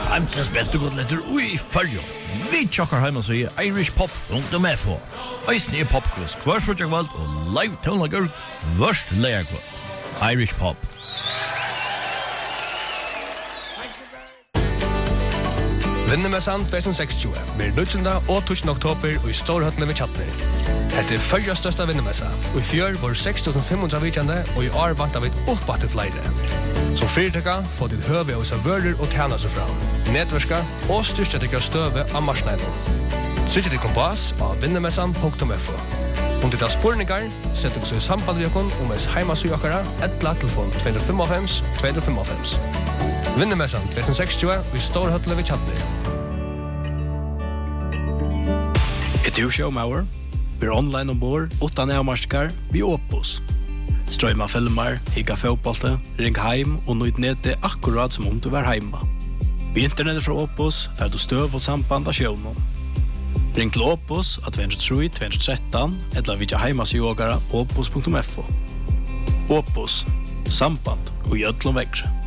Heimsens beste godletter ui fyrjo. Vi tjokkar heima så irishpop.fo. Eisne popquiz, kvarsfrutjagvald og live tonlager, vørst leierkvald. Irish Pop. Vinnemessan 2026 blir 19. og 20. oktober og i Storhøttene ved Tjatner. Dette fyrja største vinnemessa, og i fjør var 6.500 vidjande, og i år vant av et oppbatt til flere. Som fyrtøkka får til høve hos av vører og tjena seg fram, nedverska og styrstjetikker støve av marsneiden. Trykket til kompass av vinnemessan.fo. Om det er spurningar, sett dere i samband med dere om ens heimasøkere, telefon 255-255. Vinnemessan 2026 i Storhøttene ved Tjatner. Et showmauer. Vi er online ombord, 8 nærmarskar, vi Opus. Strøyma filmer, higga fotbollte, ring heim og nøyd nede akkurat som om du var heima. Vi internettet fra Opus, fer du støv og samband av sjøvnen. Ring til Opus av 203-213, eller vidja heimasjogara opus.fo. Opus, samband og gjødlom vekkre.